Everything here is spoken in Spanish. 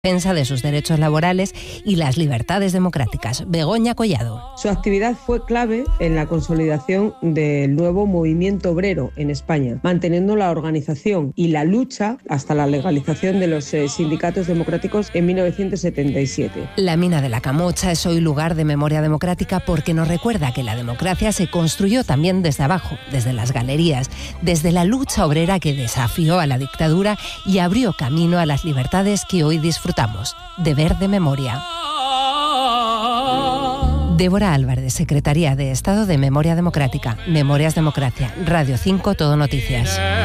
defensa de sus derechos laborales y las libertades democráticas. Begoña Collado. Su actividad fue clave en la consolidación del nuevo movimiento obrero en España, manteniendo la organización y la lucha hasta la legalización de los sindicatos democráticos en 1977. La mina de la Camocha es hoy lugar de memoria democrática porque nos recuerda que la democracia se construyó también desde abajo, desde las galerías, desde la lucha obrera que desafió a la dictadura y abrió camino a las libertades que hoy disfrutamos. Deber de memoria. Débora Álvarez, Secretaría de Estado de Memoria Democrática. Memorias Democracia. Radio 5 Todo Noticias.